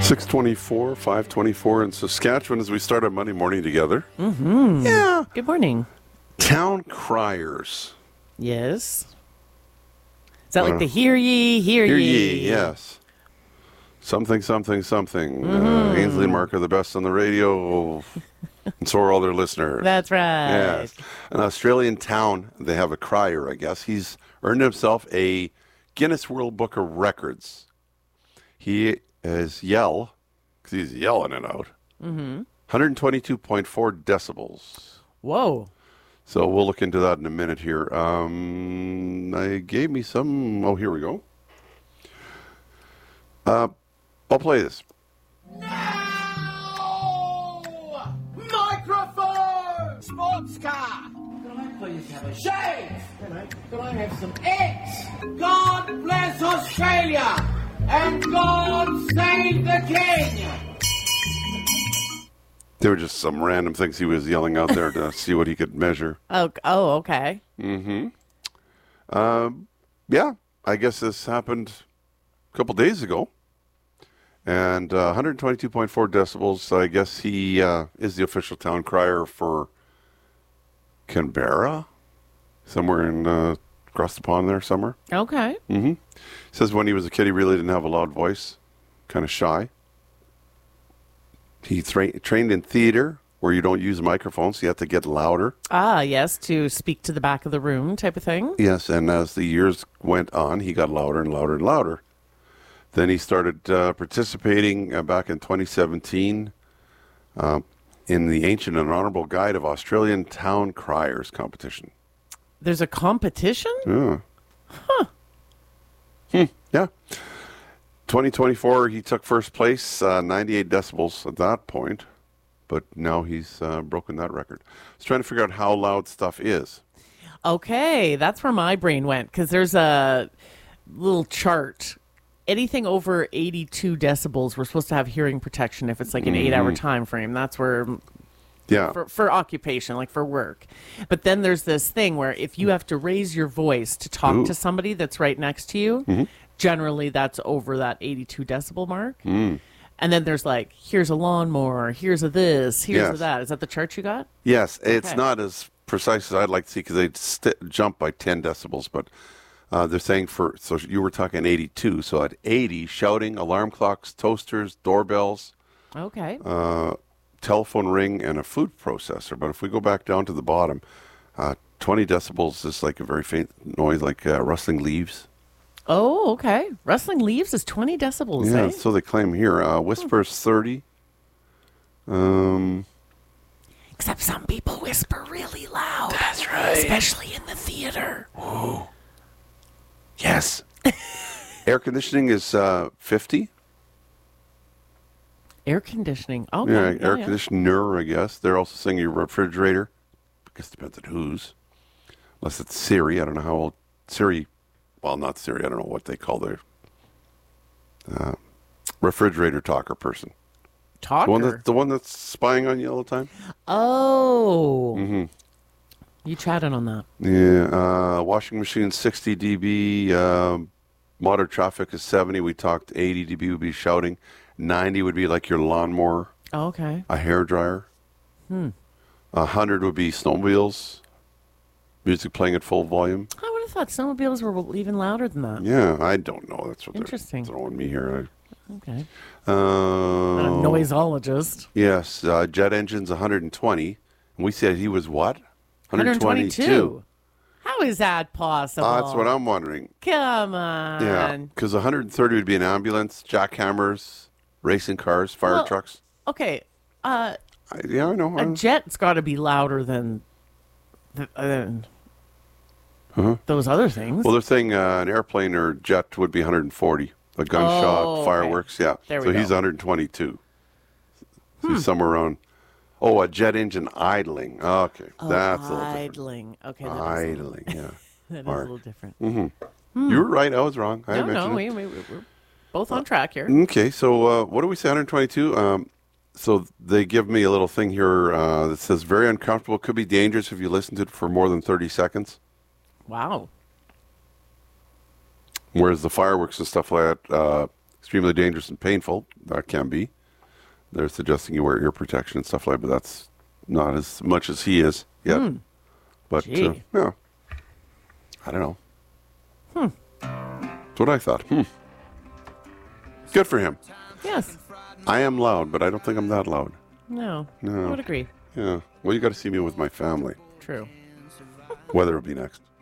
6:24, 5:24 in Saskatchewan as we start our Monday morning together. Mm-hmm. Yeah. Good morning. Town criers. Yes. Is that like the hear ye, hear Hear ye? ye, yes. Something. Ainsley and Mark are the best on the radio, and so are all their listeners. That's right. Yes. An Australian town, they have a crier, I guess. He's earned himself a Guinness World Book of Records. He is because he's yelling it out. 122.4 decibels. Whoa. So we'll look into that in a minute here. I gave me some. Oh, here we go. I'll play this. No! Microphone! Sports car! Can I please have a shave? Can I have some eggs? God bless Australia! And God save the King! There were just some random things he was yelling out there to see what he could measure. Oh, okay. Yeah, I guess this happened a couple days ago. And 122.4 decibels. I guess he is the official town crier for Canberra, somewhere in across the pond there somewhere. Okay. Says when he was a kid, he really didn't have a loud voice, kind of shy. He trained in theater where you don't use microphones, so you have to get louder. Ah, yes, to speak to the back of the room type of thing. Yes, and as the years went on, he got louder and louder and louder. Then he started participating back in 2017 in the Ancient and Honourable Guide of Australian Town Criers competition. There's a competition? Yeah. Yeah. 2024, he took first place, 98 decibels at that point. But now he's broken that record. I was trying to figure out how loud stuff is. Okay, that's where my brain went, because there's a little chart. Anything over 82 decibels, we're supposed to have hearing protection if it's like an 8-hour time frame. That's where, Yeah. for occupation, like for work. But then there's this thing where if you have to raise your voice to talk to somebody that's right next to you, generally that's over that 82 decibel mark. And then there's like, here's a lawnmower, here's a this, here's a that. Is that the chart you got? Yes, it's Okay. not as precise as I'd like to see because they jump by 10 decibels, but they're saying so you were talking 82, so at 80, shouting, alarm clocks, toasters, doorbells, Okay. telephone ring, and a food processor. But if we go back down to the bottom, 20 decibels is like a very faint noise, like rustling leaves. Oh, okay. Rustling leaves is 20 decibels, Yeah, eh? so they claim here. Whispers 30. Except some people whisper really loud. That's right. Especially in the theater. Yes. Air conditioning is 50. Air conditioning. Oh, Yeah, air conditioner, I guess. They're also saying your refrigerator. I guess it depends on whose. Unless it's Siri. I don't know how old Siri. Well, not Siri. I don't know what they call their refrigerator talker person. Talker? The one that's spying on you all the time? Oh. You chatted on that. Yeah. Washing machine 60 dB. Modern traffic is 70. We talked 80 dB would be shouting. 90 would be like your lawnmower. Oh, okay. A hairdryer. 100 would be snowmobiles. Music playing at full volume. I would have thought snowmobiles were even louder than that. Yeah, I don't know. That's what Interesting. they're throwing me here. Okay. Not a noisologist. Yes, jet engines 120. And we said he was what? 122. How is that possible? That's what I'm wondering. Come on. Yeah, because 130 would be an ambulance, jackhammers, racing cars, fire trucks. Okay. I know. A jet's got to be louder than those other things. Well, they're saying an airplane or jet would be 140. A gunshot, okay. fireworks, yeah. There we so go. he's 122. So he's somewhere around. Oh, a jet engine idling. Okay, that's a little different. Idling. Okay. Idling, yeah. That is a Mark. little different. You were right. I was wrong. I No, mentioned it. we're both on track here. Okay, so what do we say, 122? So they give me a little thing here that says very uncomfortable, could be dangerous if you listen to it for more than 30 seconds. Wow. Whereas the fireworks and stuff like that, extremely dangerous and painful. That can be. They're suggesting you wear ear protection and stuff like that, but that's not as much as he is yet. But, yeah. I don't know. That's what I thought. Good for him. Yes. I am loud, but I don't think I'm that loud. No. No. I would agree. Yeah. Well, you got to see me with my family. True. Weather will be next.